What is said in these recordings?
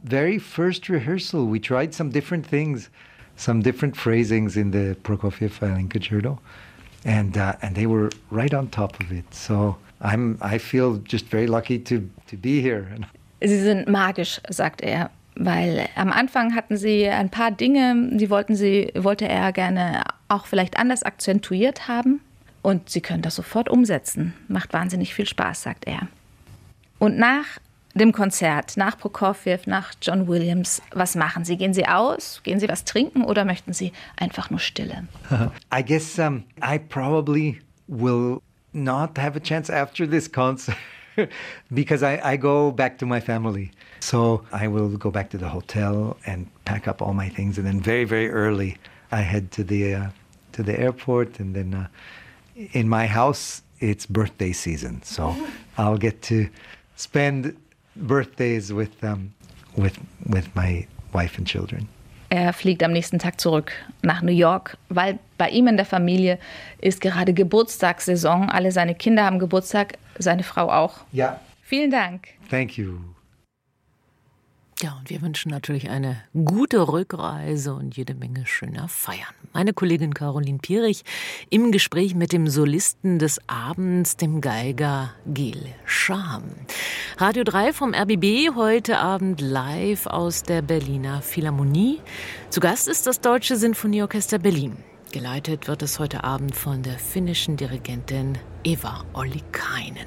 very first rehearsal, we tried some different things, some different phrasings in the Prokofiev Violin Concerto, and they were right on top of it. So I feel just very lucky to be here. Sie sind magisch, sagt er, weil am Anfang hatten sie ein paar Dinge, die wollte er gerne auch vielleicht anders akzentuiert haben. Und sie können das sofort umsetzen. Macht wahnsinnig viel Spaß, sagt er. Und nach dem Konzert, nach Prokofiev, nach John Williams, was machen Sie? Gehen Sie aus? Gehen Sie was trinken oder möchten Sie einfach nur Stille? I guess I probably will not have a chance after this concert because I go back to my family. So I will go back to the hotel and pack up all my things, and then very, very early I head to the airport, and then in my house it's birthday season, so I'll get to spend birthdays with my wife and children. Er fliegt am nächsten Tag zurück nach New York, weil bei ihm in der Familie ist gerade Geburtstagssaison. Alle seine Kinder haben Geburtstag, seine Frau auch. Ja. Vielen Dank. Thank you. Ja, und wir wünschen natürlich eine gute Rückreise und jede Menge schöner Feiern. Meine Kollegin Caroline Pierich im Gespräch mit dem Solisten des Abends, dem Geiger Gil Shaham. Radio 3 vom RBB, heute Abend live aus der Berliner Philharmonie. Zu Gast ist das Deutsche Sinfonieorchester Berlin. Geleitet wird es heute Abend von der finnischen Dirigentin Eva Ollikainen.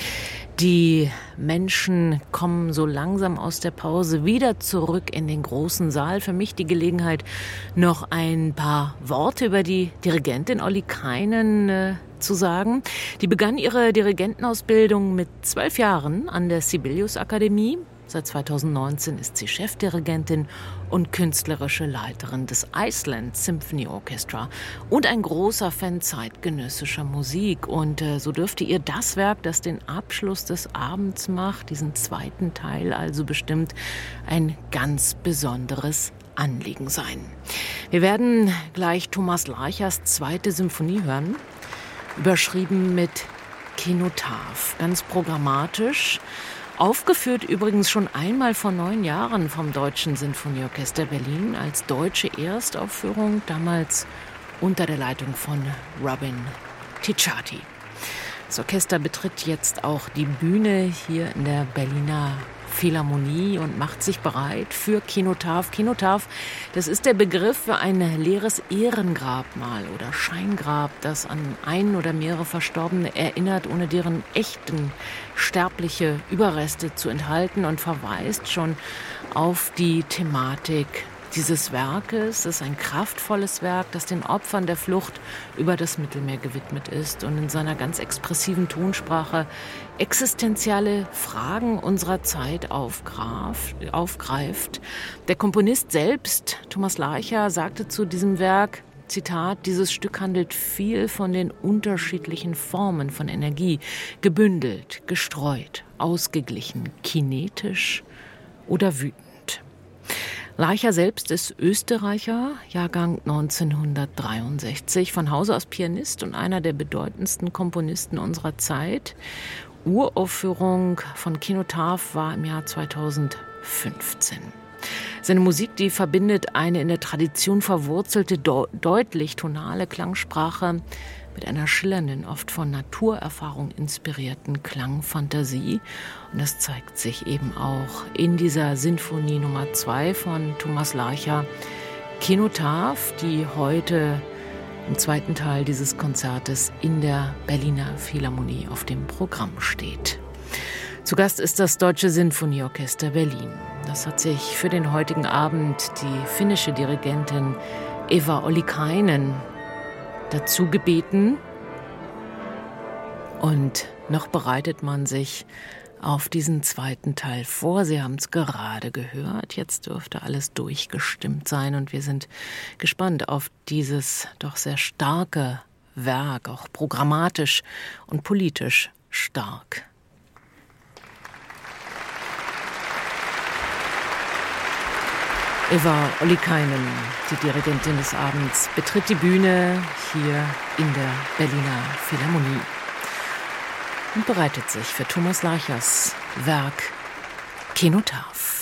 Die Menschen kommen so langsam aus der Pause wieder zurück in den großen Saal. Für mich die Gelegenheit, noch ein paar Worte über die Dirigentin Ollikainen zu sagen. Die begann ihre Dirigentenausbildung mit 12 Jahren an der Sibelius Akademie. Seit 2019 ist sie Chefdirigentin und künstlerische Leiterin des Iceland Symphony Orchestra und ein großer Fan zeitgenössischer Musik. Und so dürfte ihr das Werk, das den Abschluss des Abends macht, diesen zweiten Teil also bestimmt, ein ganz besonderes Anliegen sein. Wir werden gleich Thomas Laachers zweite Symphonie hören, überschrieben mit Kenotaph, ganz programmatisch. Aufgeführt übrigens schon einmal vor 9 Jahren vom Deutschen Sinfonieorchester Berlin als deutsche Erstaufführung, damals unter der Leitung von Robin Ticciati. Das Orchester betritt jetzt auch die Bühne hier in der Berliner Philharmonie und macht sich bereit für Kenotaph. Kenotaph, das ist der Begriff für ein leeres Ehrengrabmal oder Scheingrab, das an einen oder mehrere Verstorbene erinnert, ohne deren echten sterbliche Überreste zu enthalten, und verweist schon auf die Thematik dieses Werkes. Es ist ein kraftvolles Werk, das den Opfern der Flucht über das Mittelmeer gewidmet ist und in seiner ganz expressiven Tonsprache existenzielle Fragen unserer Zeit aufgreift. Der Komponist selbst, Thomas Laacher, sagte zu diesem Werk, Zitat, dieses Stück handelt viel von den unterschiedlichen Formen von Energie, gebündelt, gestreut, ausgeglichen, kinetisch oder wütend. Laacher selbst ist Österreicher, Jahrgang 1963, von Hause aus Pianist und einer der bedeutendsten Komponisten unserer Zeit. Uraufführung von Kenotaph war im Jahr 2015. Seine Musik, die verbindet eine in der Tradition verwurzelte, deutlich tonale Klangsprache mit einer schillernden, oft von Naturerfahrung inspirierten Klangfantasie. Und das zeigt sich eben auch in dieser Sinfonie Nummer 2 von Thomas Laacher, Kenotaph, die heute im zweiten Teil dieses Konzertes in der Berliner Philharmonie auf dem Programm steht. Zu Gast ist das Deutsche Sinfonieorchester Berlin. Das hat sich für den heutigen Abend die finnische Dirigentin Eva Ollikainen dazu gebeten. Und noch bereitet man sich auf diesen zweiten Teil vor. Sie haben es gerade gehört. Jetzt dürfte alles durchgestimmt sein. Und wir sind gespannt auf dieses doch sehr starke Werk, auch programmatisch und politisch stark. Eva Ollikainen, die Dirigentin des Abends, betritt die Bühne hier in der Berliner Philharmonie und bereitet sich für Thomas Laachers Werk Kenotaph.